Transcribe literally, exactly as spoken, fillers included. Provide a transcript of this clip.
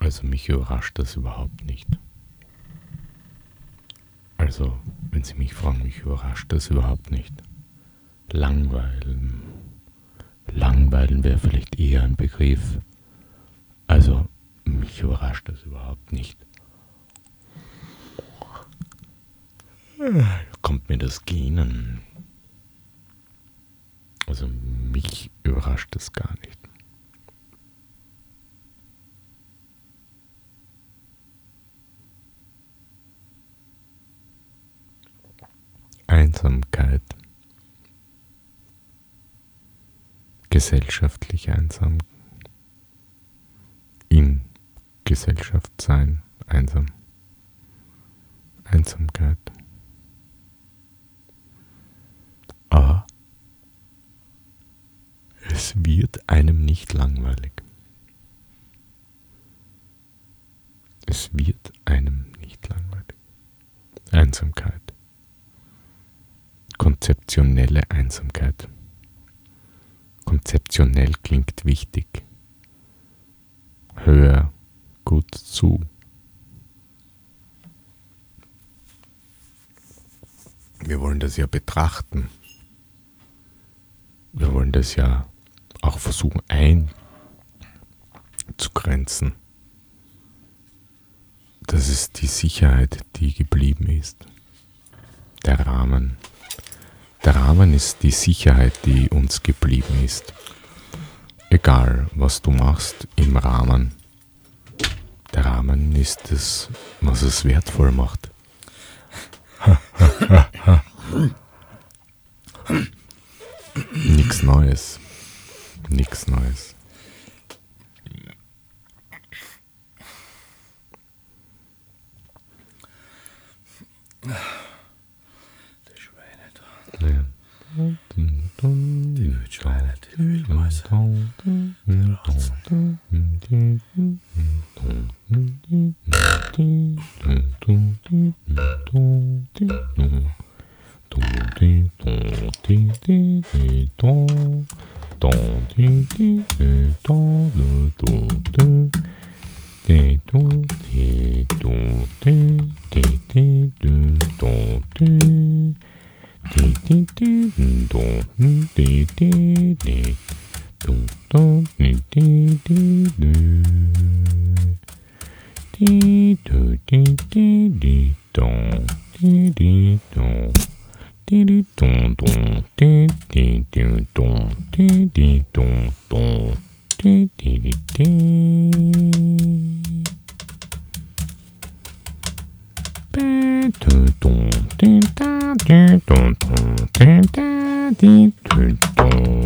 Also mich überrascht das überhaupt nicht. Also, wenn Sie mich fragen, mich überrascht das überhaupt nicht. Langweilen. Langweilen wäre vielleicht eher ein Begriff. Also, mich überrascht das überhaupt nicht. Kommt mir das Genen? Also, mich überrascht das gar nicht. Einsamkeit. Gesellschaftlich einsam. In Gesellschaft sein, einsam. Einsamkeit. Aber es wird einem nicht langweilig. Es wird einem nicht langweilig. Einsamkeit. Konzeptionelle Einsamkeit. Konzeptionell klingt wichtig. Hör gut zu. Wir wollen das ja betrachten. Wir wollen das ja auch versuchen einzugrenzen. Das ist die Sicherheit, die geblieben ist. Der Rahmen. Der Rahmen ist die Sicherheit, die uns geblieben ist. Egal, was du machst im Rahmen. Der Rahmen ist es, was es wertvoll macht. Nichts Neues. Nichts Neues. Die Schweine da. Ja. Die Wildschweine, die Wildmäuse. Die Ratzen. Dun, dun, dun, dun, dun, dun, dun, dun, dun, dun, dun.